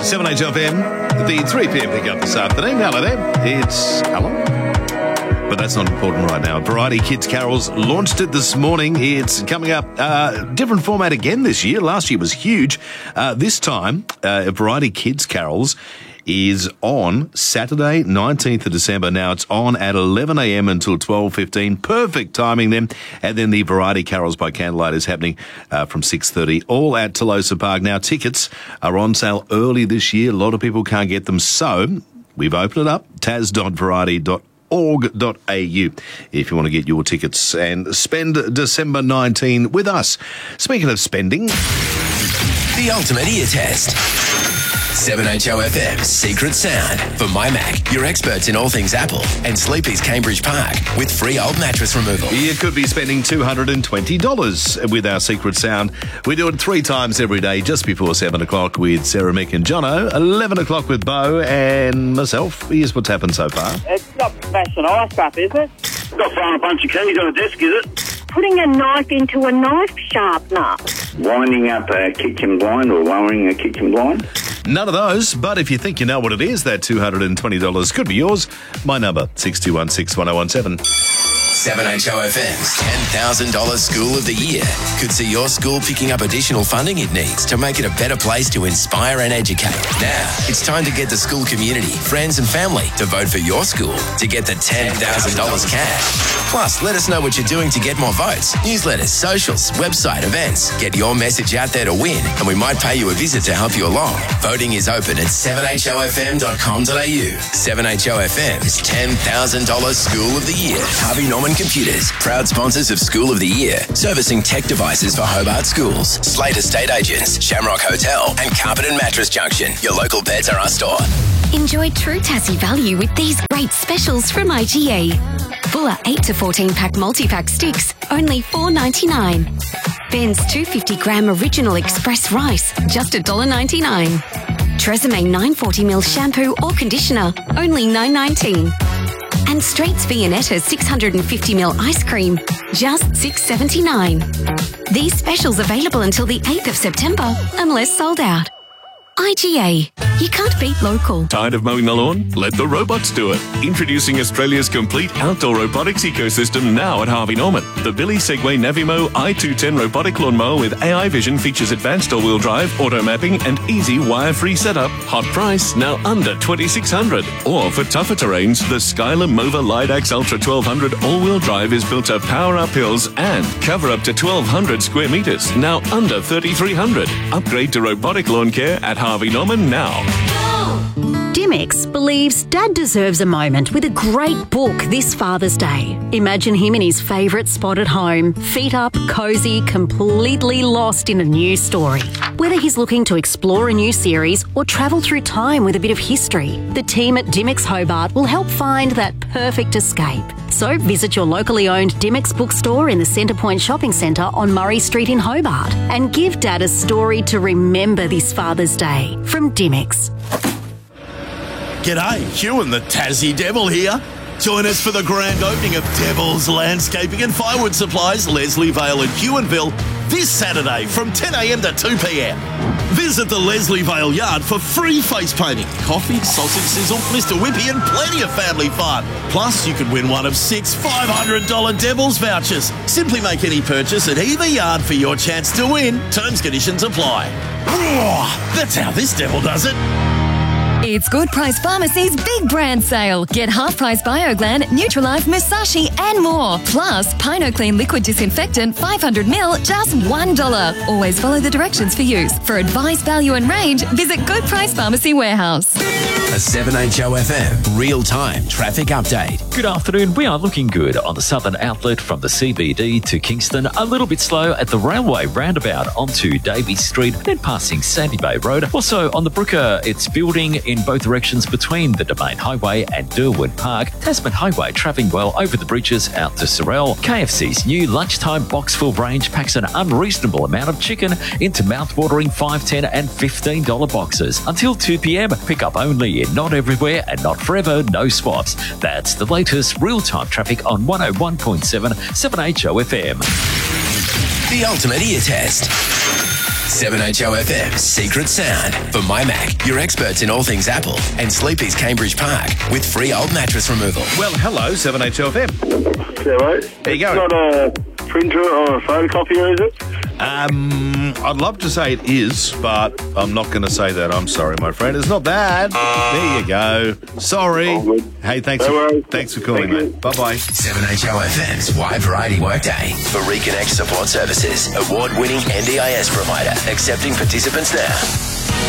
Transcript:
7HFM, the 3 p.m. pickup this afternoon. Hello there, it's Alan. But that's not important right now. Variety Kids Carols launched it this morning. It's coming up. Different format again this year. Last year was huge. This time, Variety Kids Carols is on Saturday, 19th of December. Now, it's on at 11 a.m. until 12:15. Perfect timing then. And then the Variety Carols by Candlelight is happening from 6:30, all at Telosa Park. Now, tickets are on sale early this year. A lot of people can't get them. So, we've opened it up, tas.variety.org.au if you want to get your tickets and spend December 19 with us. Speaking of spending, the ultimate ear test. 7HOFM's Secret Sound for My Mac, your experts in all things Apple, and Sleepy's Cambridge Park with free old mattress removal. You could be spending $220 with our Secret Sound. We do it 3 times every day just before 7 o'clock with Sarah, Mick and Jono, 11 o'clock with Bo and myself. Here's what's happened so far. It's not smashing ice up, is it? Not throwing a bunch of keys on a desk, is it? Putting a knife into a knife sharpener. Winding up a kitchen blind or lowering a kitchen blind. None of those, but if you think you know what it is, that $220 could be yours. My number, 62161017. 7HOFM's $10,000 School of the Year could see your school picking up additional funding it needs to make it a better place to inspire and educate. Now, it's time to get the school community, friends and family to vote for your school to get the $10,000 cash. Plus, let us know what you're doing to get more votes. Newsletters, socials, website, events. Get your message out there to win, and we might pay you a visit to help you along. Voting is open at 7hofm.com.au. 7HOFM's $10,000 School of the Year. Harvey Norman Computers, proud sponsors of School of the Year, servicing tech devices for Hobart schools. Slate Estate Agents, Shamrock Hotel, and Carpet and Mattress Junction. Your local Beds R Us store. Enjoy true Tassie value with these great specials from IGA. Fuller 8 to 14 pack multi-pack sticks, only $4.99. Ben's 250-gram original express rice, just $1.99. Tresemme 940ml shampoo or conditioner, only $9.19. And Straits Viennetta 650ml ice cream, just $6.79. These specials available until the 8th of September, unless sold out. IGA. You can't beat local. Tired of mowing the lawn? Let the robots do it. Introducing Australia's complete outdoor robotics ecosystem now at Harvey Norman. The Billy Segway Navimo i210 robotic lawnmower with AI vision features advanced all-wheel drive, auto mapping and easy wire-free setup. Hot price, now under $2,600. Or for tougher terrains, the Skylar Mova Lidax Ultra 1200 all-wheel drive is built to power up hills and cover up to 1,200 square metres, now under $3,300. Upgrade to robotic lawn care at Harvey Norman now. Dimmix believes Dad deserves a moment with a great book this Father's Day. Imagine him in his favourite spot at home, feet up, cosy, completely lost in a new story. Whether he's looking to explore a new series or travel through time with a bit of history, the team at Dimmix Hobart will help find that perfect escape. So visit your locally owned Dimmix bookstore in the Centrepoint Shopping Centre on Murray Street in Hobart and give Dad a story to remember this Father's Day from Dimmix. G'day, Hugh and the Tassie Devil here. Join us for the grand opening of Devil's Landscaping and Firewood Supplies, Leslie Vale and Huonville, this Saturday from 10 a.m. to 2 p.m. Visit the Leslie Vale yard for free face painting, coffee, sausage sizzle, Mr. Whippy and plenty of family fun. Plus, you could win one of 6 $500 Devil's vouchers. Simply make any purchase at either yard for your chance to win. Terms, conditions apply. That's how this devil does it. It's Good Price Pharmacy's big brand sale. Get half-price BioGlan, Nutralife, Musashi and more. Plus, PinoClean Liquid Disinfectant 500ml, just $1. Always follow the directions for use. For advice, value and range, visit Good Price Pharmacy Warehouse. A 7HOFM real-time traffic update. Good afternoon. We are looking good on the southern outlet from the CBD to Kingston. A little bit slow at the railway roundabout onto Davies Street, then passing Sandy Bay Road. Also on the Brooker, it's building in both directions between the Domain Highway and Durwood Park. Tasman Highway travelling well over the bridges out to Sorell. KFC's new lunchtime box-full range packs an unreasonable amount of chicken into mouth-watering $5, $10 and $15 boxes. Until 2 p.m, pick up only in Not Everywhere and Not Forever, no swaps. That's the latest real-time traffic on 101.7 7HOFM. The ultimate ear test. 7HOFM's Secret Sound for My Mac, your experts in all things Apple, and Sleepy's Cambridge Park with free old mattress removal. Well, hello, 7HOFM. Yeah, right. There you go. It's not a printer or a photocopier, is it? I'd love to say it is, but I'm not going to say that. I'm sorry, my friend. It's not that. There you go. Sorry. Hey, thanks for calling, mate. Bye-bye. 7HOFM's Wide Variety Workday for Reconnect Support Services, award-winning NDIS provider, accepting participants now.